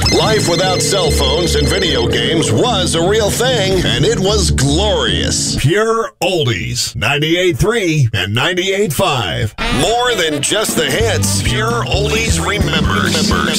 Life without cell phones and video games was a real thing, and it was glorious. Pure Oldies, 98.3 and 98.5. More than just the hits, Pure Oldies remembers.